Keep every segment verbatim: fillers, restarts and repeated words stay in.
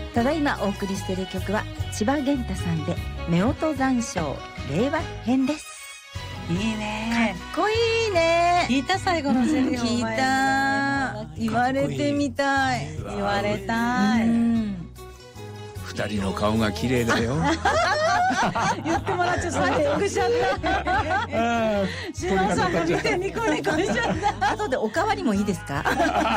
ただいまお送りしている曲は千葉玄太さんで夫婦残照令和編です。 いいね、 かっこいいね。 聞いた最後のセリフ。 聞いた。言われてみたい。 言われたい。 二人の顔が綺麗だよ。 言ってもらっちゃ最悪しちゃった。しのさんも見てニコニコしちゃった。 後でおかわりもいいですか？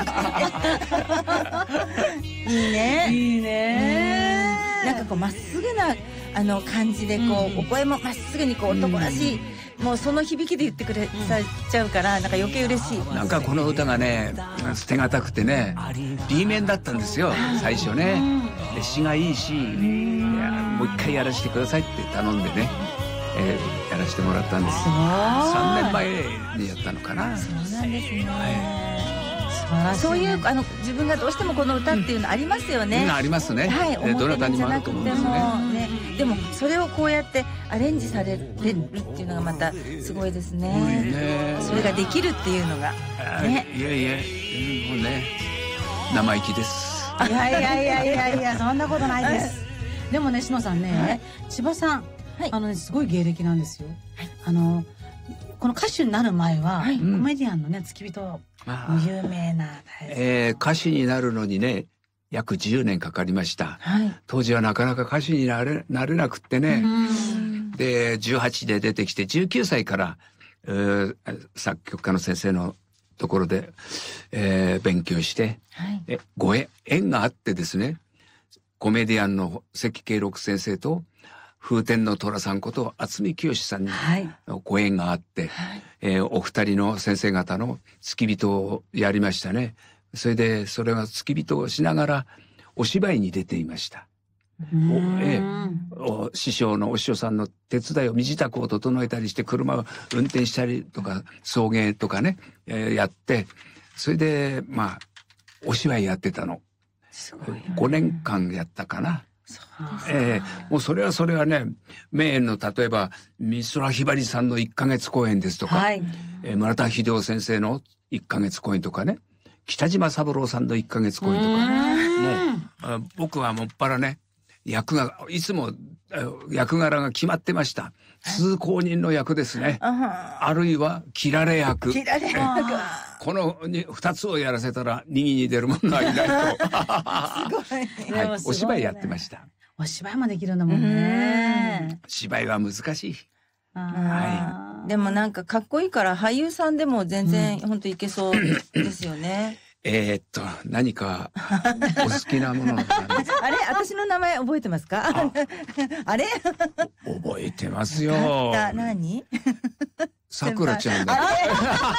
いいね。 いいね。 なんかこうまっすぐなあの感じでこう、うん、お声もまっすぐにこう男らしい、うん、もうその響きで言ってくれされちゃうからなんか余計嬉しい。 なんかこの歌がね捨てがたくてね B 面だったんですよ最初ね。で詞がいいし、いやもう一回やらせてくださいって頼んでね、えー、やらせてもらったんです。さんねんまえにやったのかな。 そうなんですね、 はい、 そういうあの自分がどうしてもこの歌っていうのありますよね、 うん、ありますね、 はい、 えー、どなたにもあると思うんですね。 ね、でもそれをこうやってアレンジされてるっていうのがまたすごいですね、ね、それができるっていうのが、ね、 いやいやもうね生意気です。 いやいやいやいやいやそんなことないです。でもねしのさんね、はい、千葉さん、はい、あのねすごい芸歴なんですよ、はい、あのこの歌手になる前は、はい、コメディアンのね付き人有名な、 えー、歌手になるのにね約じゅうねんかかりました、はい、当時はなかなか歌手になれ、なれなくってね。でじゅうはちで出てきてじゅうきゅうさいから、えー、作曲家の先生のところで、えー、勉強して、はい、えご縁縁があってですね、コメディアンの関慶六先生と風天の寅さんこと渥美清さんにご縁があって、はい、えー、お二人の先生方の付き人をやりましたね。それでそれは付き人をしながらお芝居に出ていました。お、えー、お師匠のお師匠さんの手伝いを身支度を整えたりして車を運転したりとか送迎とかね、えー、やってそれでまあお芝居やってたのすごい、ね、ごねんかんやったかな。えー、もうそれはそれはね名演の例えば美空ひばりさんのいっかげつ公演ですとか、はい、えー、村田秀夫先生のいっかげつ公演とかね、北島三郎さんのいっかげつ公演とか、もう僕はもっぱらね役がいつも役柄が決まってました。通行人の役ですね、あるいは切られ役、 切られ役このふたつをやらせたら右に出る者はいないとすごい、 はい、お芝居やってました。 お芝居もできるんだもんね。 芝居は難しい。 はい、でもなんかかっこいいから俳優さんでも全然本当いけそうですよね。 えー、っと何かお好きなものなんですあれ私の名前覚えてますか？ あ, あれ覚えてますよ。 何？ さくらちゃんだ。